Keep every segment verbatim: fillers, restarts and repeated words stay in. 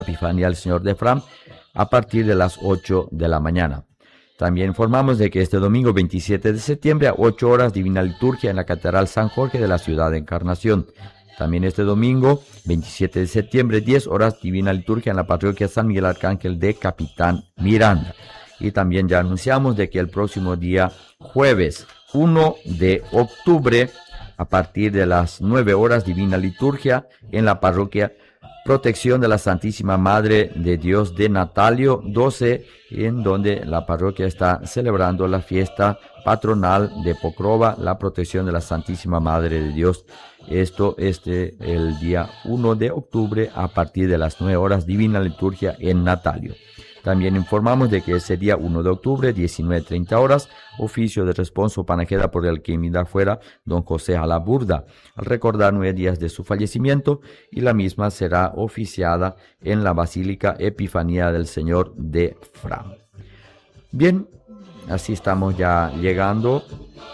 Epifanía del Señor de Fram a partir de las ocho de la mañana. También informamos de que este domingo veintisiete de septiembre a ocho horas Divina Liturgia en la Catedral San Jorge de la Ciudad de Encarnación. También este domingo veintisiete de septiembre diez horas Divina Liturgia en la Parroquia San Miguel Arcángel de Capitán Miranda. Y también ya anunciamos de que el próximo día jueves uno de octubre a partir de las nueve horas Divina Liturgia en la Parroquia Protección de la Santísima Madre de Dios de Natalio doce, en donde la parroquia está celebrando la fiesta patronal de Pokrova, la protección de la Santísima Madre de Dios. Esto este el día uno de octubre a partir de las nueve horas Divina Liturgia en Natalio. También informamos de que ese día uno de octubre, diecinueve treinta horas, oficio de responso panajeda por el que mida fuera don José Alaburda, al recordar nueve días de su fallecimiento, y la misma será oficiada en la Basílica Epifanía del Señor de Fram. Bien, así estamos ya llegando.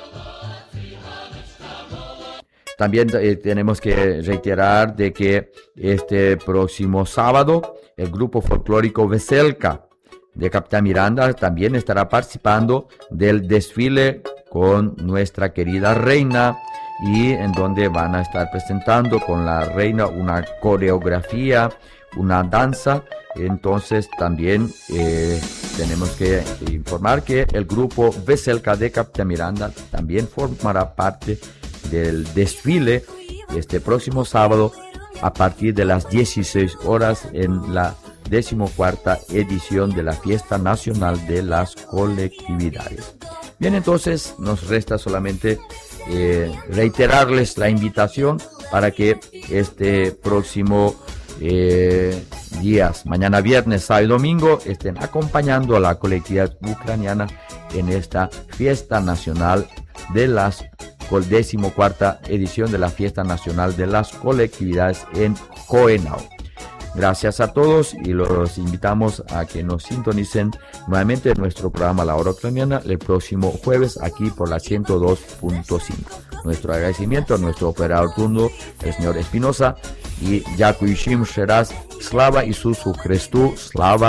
También eh, tenemos que reiterar de que este próximo sábado el grupo folclórico Veselka de Capitán Miranda también estará participando del desfile con nuestra querida reina, y en donde van a estar presentando con la reina una coreografía, una danza. Entonces también eh, tenemos que informar que el grupo Veselka de Capitán Miranda también formará parte del desfile este próximo sábado a partir de las dieciséis horas en la decimocuarta edición de la Fiesta Nacional de las Colectividades. Bien, entonces nos resta solamente eh, reiterarles la invitación para que este próximo eh, días, mañana viernes, sábado y domingo, estén acompañando a la colectividad ucraniana en esta Fiesta Nacional de las decimocuarta edición de la Fiesta Nacional de las Colectividades en Coenau. Gracias a todos y los invitamos a que nos sintonicen nuevamente en nuestro programa La Hora Ucraniana el próximo jueves aquí por la ciento dos punto cinco. Nuestro agradecimiento a nuestro operador turno, el señor Espinosa, y Yakuishim Sheraz, Slava Isusu Christu, Slava